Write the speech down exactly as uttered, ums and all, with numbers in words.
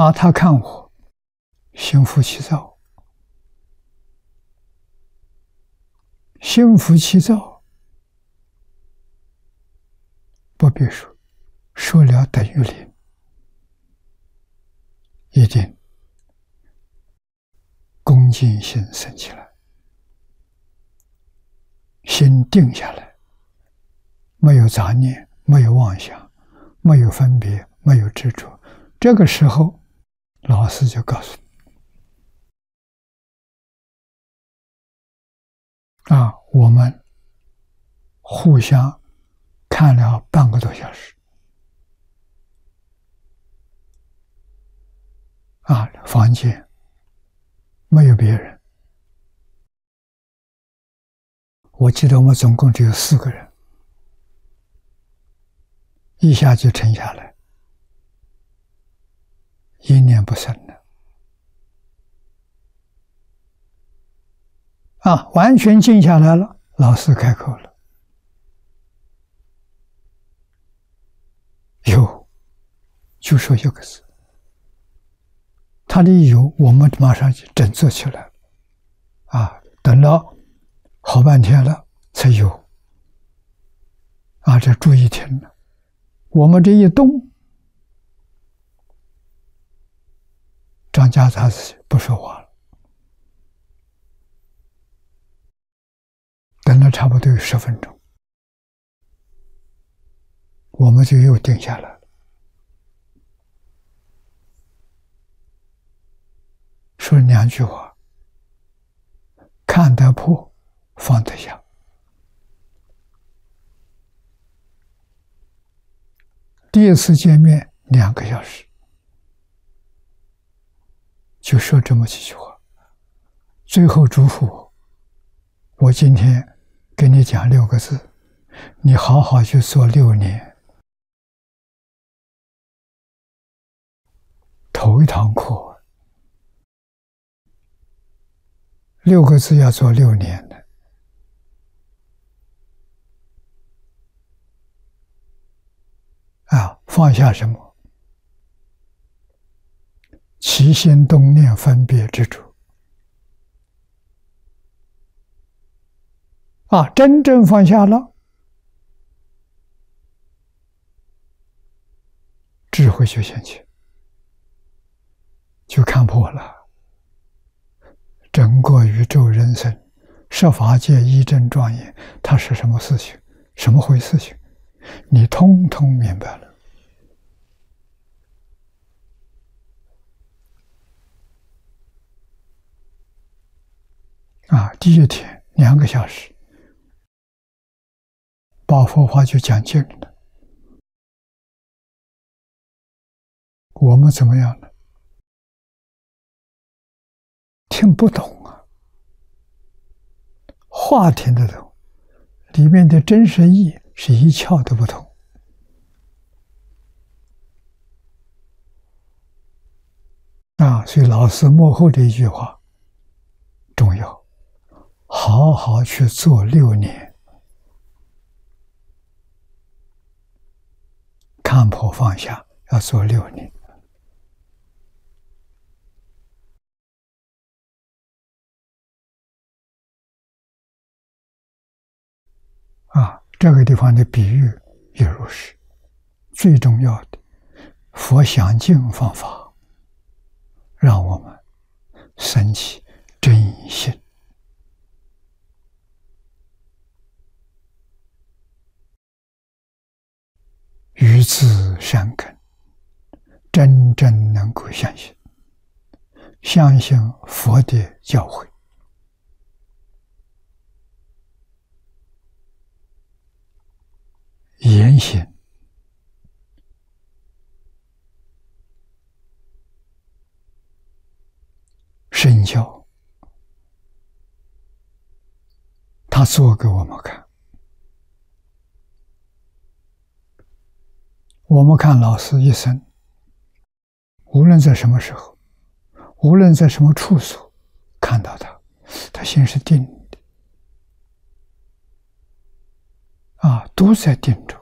啊，他看我心浮气躁，心浮气躁不必说，说了等于零，一定恭敬心生起来，心定下来，没有杂念，没有妄想，没有分别，没有执着。这个时候老师就告诉你啊，我们互相看了半个多小时啊，房间没有别人，我记得我们总共只有四个人，一下就沉下来，一念不生了啊，完全静下来了。老师开口了，有，就说一个字。他的有，我们马上就振作起来了啊！等了好半天了才有啊！这注意听了，我们这一动，张家杂子不说话了。等了差不多有十分钟，我们就又定下来了，说两句话：看得破，放得下。第一次见面两个小时，就说这么几句话，最后嘱咐我：我今天跟你讲六个字，你好好去做六年。头一堂课，六个字要做六年的啊！放下什么？起心动念分别执着啊！真正放下了，智慧就显现，就看破了整个宇宙人生设法界一真庄严，它是什么事情，什么回事情，你通通明白了啊！第一天两个小时，把佛法就讲尽了。我们怎么样呢？听不懂啊，话听得懂，里面的真实意是一窍都不通啊！所以老师幕后的一句话重要，好好去做六年，看破放下，要做六年啊！这个地方的比喻也如是，最重要的佛想尽方法，让我们升起真心。于自善根，真正能够相信，相信佛的教诲，言行身教，他做给我们看。我们看老师一生，无论在什么时候，无论在什么处所看到他，他心是定的啊，都在定中。